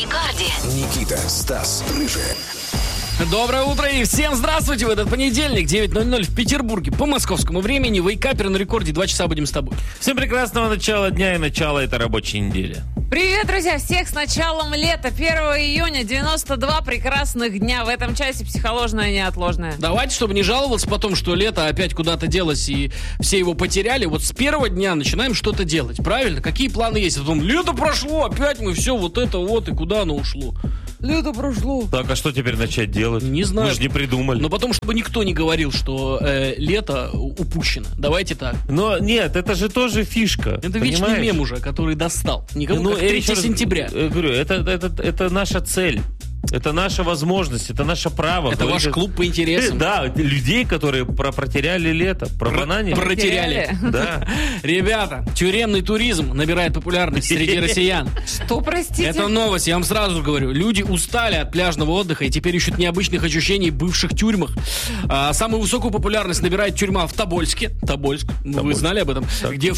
Рекорде. Никита, Стас, Рыжий. Доброе утро и всем здравствуйте в этот понедельник, 9:00 в Петербурге. По московскому времени, вейкапер на рекорде, 2 часа будем с тобой. Всем прекрасного начала дня и начала этой рабочей недели. Привет, друзья! Всех с началом лета. 1 июня, 92 прекрасных дня. В этом часе психоложное неотложное. Давайте, чтобы не жаловался потом, что лето опять куда-то делось и все его потеряли, вот с первого дня начинаем что-то делать, правильно? Какие планы есть? Потом лето прошло, опять мы все вот это вот, и куда оно ушло? Лето прошло. Так, а что теперь начать делать? Не знаю. Мы же не придумали. Но потом, чтобы никто не говорил, что лето упущено. Давайте так. Но нет, это же тоже фишка. Это вечный понимаешь? мем уже, который достал. Никому как я 3 еще раз сентября. говорю, это наша цель. Это наша возможность, это наше право. Это ваш клуб по интересам. Да, людей, которые протеряли лето, пробананили. Протеряли. Да. Ребята, тюремный туризм набирает популярность среди россиян. Что, простите? Это новость, я вам сразу говорю. Люди устали от пляжного отдыха и теперь ищут необычных ощущений в бывших тюрьмах. Самую высокую популярность набирает тюрьма в Тобольске. Тобольск. Вы знали об этом? Так. Где в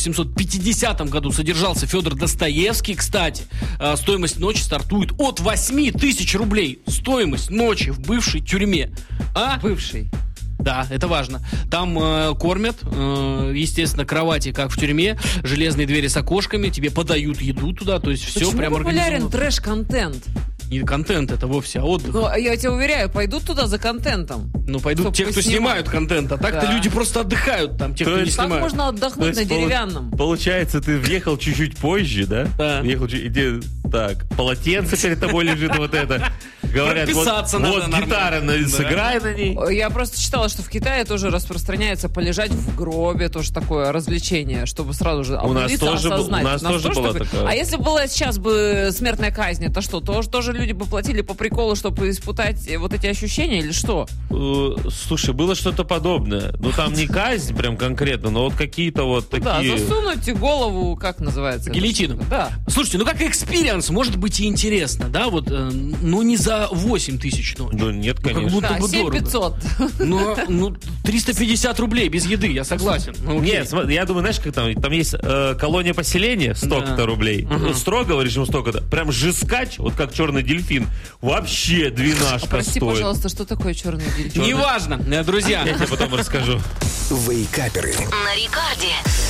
1850 году содержался Федор Достоевский. Кстати, стоимость ночи стартует от 8 тысяч рублей. Стоимость ночи в бывшей тюрьме. Бывший. Да, это важно. Там кормят, естественно, кровати, как в тюрьме, железные двери с окошками, тебе подают еду туда, то есть все Почему прям популярен организовано. трэш-контент? Не контент это вовсе, а отдых. Ну, я тебя уверяю, пойдут туда за контентом. Ну, пойдут Чтоб те, кто поснимать. снимают контент, а так-то Да. люди просто отдыхают там, те, кто не Как снимают. можно отдохнуть на деревянном? Получается, ты въехал чуть-чуть позже, да? Да. Въехал так, полотенце перед тобой лежит, вот это. Говорят, Прописаться надо вот нормально. гитара, Да. сыграй на ней. Я просто читала, что в Китае тоже распространяется полежать в гробе, тоже такое развлечение, чтобы сразу же У нас обнулиться, тоже осознать. у нас тоже была такое? такая. А если была сейчас бы смертная казнь, это что? Тоже люди бы платили по приколу, чтобы испытать вот эти ощущения или что? Слушай, было что-то подобное. Ну, там не казнь прям конкретно, но вот какие-то вот Да, такие... засунуть голову, как называется? это Гильотину. штука? Да. Слушайте, ну как экспириенс может быть и интересно, да, вот, ну не за 8 тысяч ночь. Ну, нет, Ну, как конечно. будто Да, бы дорого. 7500. Ну, 350 рублей без еды, я согласен. Ну, окей. Нет, смотри, я думаю, знаешь, как там есть колония поселения, столько-то Да. рублей. Строго говоришь, ему столько-то. Прям жескач, вот как черный дельфин, вообще двенашка Прости, стоит. пожалуйста, что такое черный дельфин? Неважно, друзья. Я тебе потом расскажу. Вейкаперы. На рекорде.